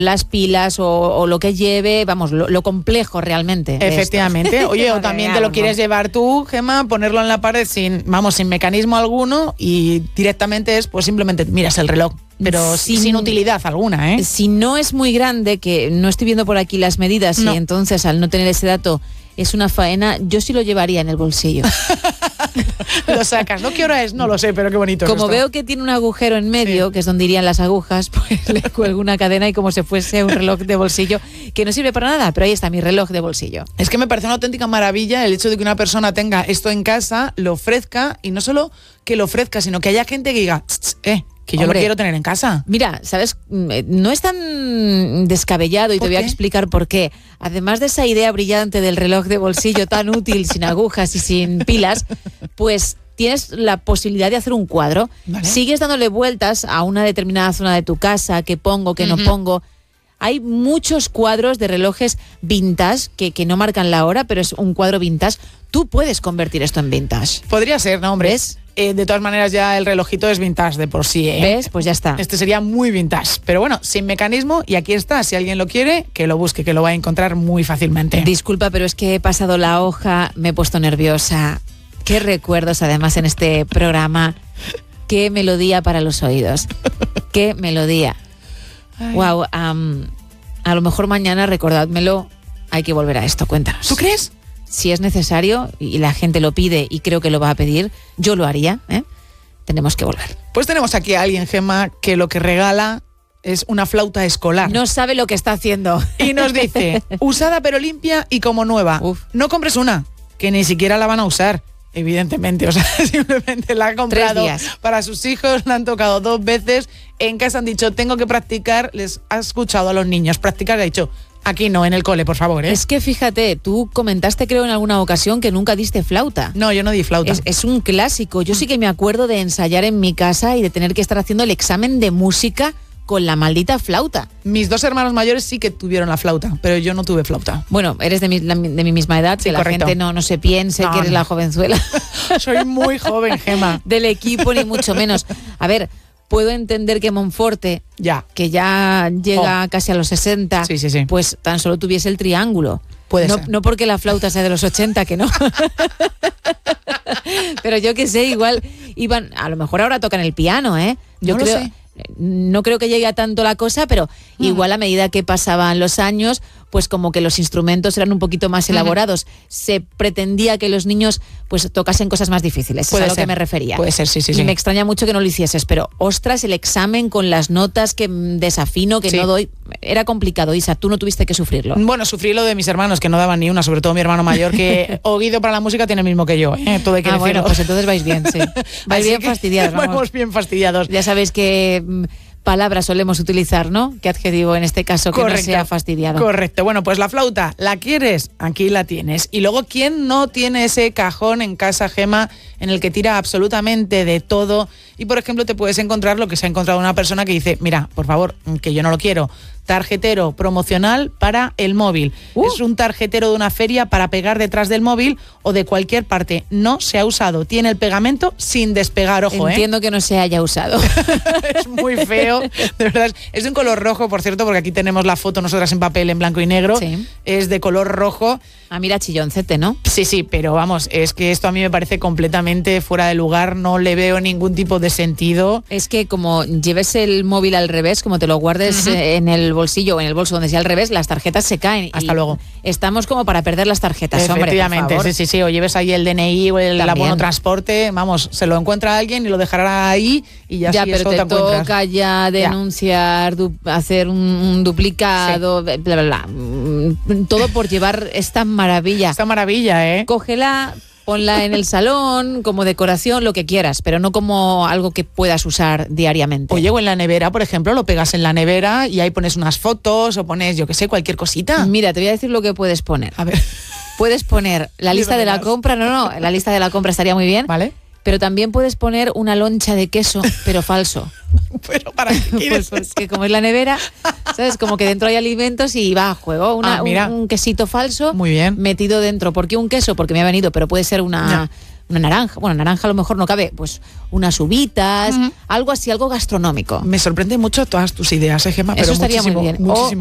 las pilas o lo que lleve, vamos, lo complejo realmente. Efectivamente. Oye, o también te lo quieres llevar tú, Gemma, ponerlo en la pared sin mecanismo alguno y directamente pues simplemente miras el reloj. Pero sin utilidad alguna, ¿eh? Si no es muy grande, que no estoy viendo por aquí las medidas, y entonces al no tener ese dato es una faena, yo sí lo llevaría en el bolsillo. Lo sacas, ¿no? ¿Qué hora es? No lo sé, pero qué bonito. Como veo que tiene un agujero en medio, que es donde irían las agujas, pues le cuelgo una cadena y como si fuese un reloj de bolsillo, que no sirve para nada, pero ahí está mi reloj de bolsillo. Es que me parece una auténtica maravilla el hecho de que una persona tenga esto en casa, lo ofrezca, y no solo que lo ofrezca, sino que haya gente que diga, que yo lo quiero tener en casa. Mira, ¿sabes? No es tan descabellado y te voy a explicar por qué. Además de esa idea brillante del reloj de bolsillo tan útil, sin agujas y sin pilas, pues tienes la posibilidad de hacer un cuadro. ¿Vale? Sigues dándole vueltas a una determinada zona de tu casa, qué pongo, qué no pongo. Hay muchos cuadros de relojes vintage que no marcan la hora, pero es un cuadro vintage. Tú puedes convertir esto en vintage. Podría ser, ¿no, hombre? ¿Ves? De todas maneras ya el relojito es vintage de por sí, ¿eh? ¿Ves? Pues ya está. Este sería muy vintage, pero bueno, sin mecanismo, y aquí está, si alguien lo quiere, que lo busque, que lo va a encontrar muy fácilmente. Disculpa, pero es que he pasado la hoja, me he puesto nerviosa. Qué recuerdos además en este programa. Qué melodía para los oídos. Qué melodía. Wow, a lo mejor mañana, recordádmelo, hay que volver a esto, cuéntanos. ¿Tú crees? Si es necesario y la gente lo pide y creo que lo va a pedir, yo lo haría, ¿eh? Tenemos que volver. Pues tenemos aquí a alguien, Gemma, que lo que regala es una flauta escolar. No sabe lo que está haciendo. Y nos dice, usada pero limpia y como nueva. No compres una, que ni siquiera la van a usar. Evidentemente, o sea, simplemente la ha comprado para sus hijos, la han tocado 2 veces, en casa han dicho, tengo que practicar, les ha escuchado a los niños practicar y ha dicho, aquí no, en el cole, por favor, ¿eh? Es que fíjate, tú comentaste creo en alguna ocasión que nunca diste flauta. No, yo no di flauta. Es un clásico, yo sí que me acuerdo de ensayar en mi casa y de tener que estar haciendo el examen de música con la maldita flauta. Mis 2 hermanos mayores sí que tuvieron la flauta, pero yo no tuve flauta. Bueno, eres de mi misma edad, sí, que la gente no se piense que eres la jovenzuela. Soy muy joven, Gemma. Del equipo, ni mucho menos. A ver, puedo entender que Monforte, que ya llega casi a los 60, pues tan solo tuviese el triángulo. Puede ser. No porque la flauta sea de los 80, que no. Pero yo qué sé, igual iban, a lo mejor ahora tocan el piano, ¿eh? Yo no creo, lo sé. No creo que llegue a tanto la cosa, pero igual a medida que pasaban los años, pues como que los instrumentos eran un poquito más elaborados. Se pretendía que los niños pues tocasen cosas más difíciles, es a lo que me refería. Puede ser, sí. Y me extraña mucho que no lo hicieses, pero ostras, el examen con las notas que desafino, que no doy, era complicado. Isa, tú no tuviste que sufrirlo. Bueno, sufrí lo de mis hermanos, que no daban ni una, sobre todo mi hermano mayor, que oído para la música tiene el mismo que yo, ¿eh? Todo hay que decirlo. Bueno, pues entonces vais bien, sí. Vais bien fastidiados. Vamos bien fastidiados. Ya sabéis que palabras solemos utilizar, ¿no? ¿Qué adjetivo en este caso que no sea fastidiado? Correcto. Bueno, pues la flauta, ¿la quieres? Aquí la tienes. Y luego, ¿quién no tiene ese cajón en casa, Gemma, en el que tira absolutamente de todo? Y, por ejemplo, te puedes encontrar lo que se ha encontrado una persona que dice, mira, por favor, que yo no lo quiero, tarjetero promocional para el móvil. Es un tarjetero de una feria para pegar detrás del móvil o de cualquier parte. No se ha usado. Tiene el pegamento sin despegar, ojo. Entiendo que no se haya usado. Es muy feo. De verdad, es de un color rojo, por cierto, porque aquí tenemos la foto nosotras en papel en blanco y negro. Sí. Es de color rojo. Ah, mira, chilloncete, ¿no? Sí, pero vamos, es que esto a mí me parece completamente fuera de lugar, no le veo ningún tipo de sentido. Es que como lleves el móvil al revés, como te lo guardes en el bolsillo o en el bolso donde sea al revés, las tarjetas se caen. Hasta luego. Estamos como para perder las tarjetas, efectivamente, hombre, sí, o lleves ahí el DNI o el abono transporte, vamos, se lo encuentra alguien y lo dejará ahí y ya sí, pero te toca ya denunciar, hacer un duplicado, bla, bla, bla. Todo por llevar esta maravilla. Esta maravilla, ¿eh? Cógela, ponla en el salón, como decoración, lo que quieras, pero no como algo que puedas usar diariamente. Oye, o en la nevera, por ejemplo, lo pegas en la nevera y ahí pones unas fotos o pones, yo qué sé, cualquier cosita. Mira, te voy a decir lo que puedes poner. A ver. Puedes poner la lista de la compra, la lista de la compra estaría muy bien. Vale. Pero también puedes poner una loncha de queso, pero falso. ¿Pero para qué quieres? Pues que como es la nevera, ¿sabes? Como que dentro hay alimentos y va a juego. Un quesito falso muy bien. Metido dentro. ¿Por qué un queso? Porque me ha venido, pero puede ser una una naranja. Bueno, naranja a lo mejor no cabe, pues unas uvitas, algo así, algo gastronómico. Me sorprende mucho todas tus ideas, Gemma, Eso pero estaría muy bien. Muchísimo.